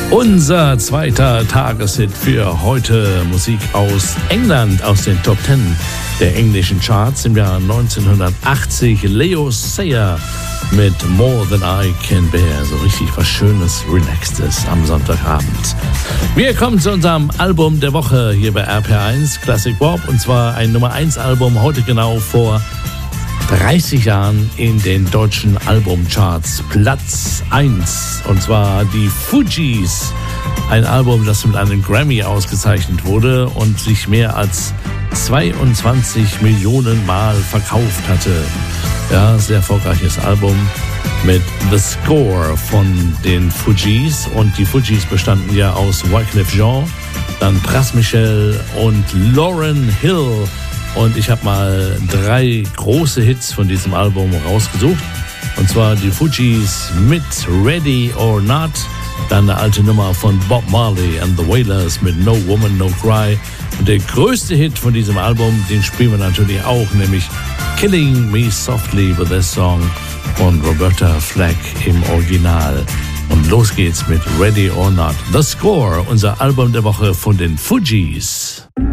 Unser zweiter Tageshit für heute, Musik aus England, aus den Top 10 der englischen Charts im Jahr 1980. Leo Sayer mit More Than I Can Bear. So richtig was Schönes, Relaxtes am Sonntagabend. Wir kommen zu unserem Album der Woche hier bei RPR1 Classic Pop. Und zwar ein Nummer 1 Album, heute genau vor 30 Jahren in den deutschen Albumcharts. Platz 1. Und zwar die Fugees. Ein Album, das mit einem Grammy ausgezeichnet wurde und sich mehr als 22 Millionen Mal verkauft hatte. Ja, sehr erfolgreiches Album mit The Score von den Fugees. Und die Fugees bestanden ja aus Wyclef Jean, dann Pras Michel und Lauryn Hill. Und ich habe mal 3 große Hits von diesem Album rausgesucht. Und zwar die Fugees mit Ready or Not. Dann eine alte Nummer von Bob Marley and the Wailers mit No Woman, No Cry. Und der größte Hit von diesem Album, den spielen wir natürlich auch, nämlich Killing Me Softly with this Song von Roberta Flack im Original. Und los geht's mit Ready or Not. The Score, unser Album der Woche von den Fugees.